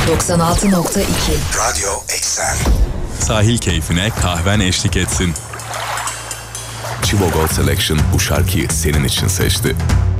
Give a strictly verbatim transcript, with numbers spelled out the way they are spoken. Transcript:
doksan altı nokta iki Radyo Eksen. Sahil keyfine kahven eşlik etsin. Chibo Gold Selection bu şarkıyı senin için seçti.